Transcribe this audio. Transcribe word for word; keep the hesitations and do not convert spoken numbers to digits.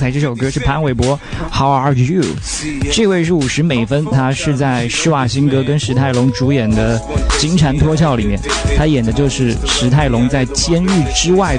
这首歌是潘玮柏 How Are You， 这位是五十美分，他是在施瓦辛格跟史泰龙主演的《金蝉脱壳》里面，他演的就是史泰龙在监狱之外